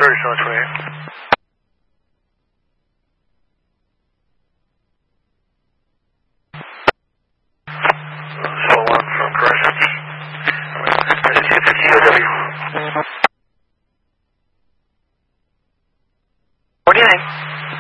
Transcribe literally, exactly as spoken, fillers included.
thirty, so twenty-eight. So one from correction. fifty O W. forty-nine.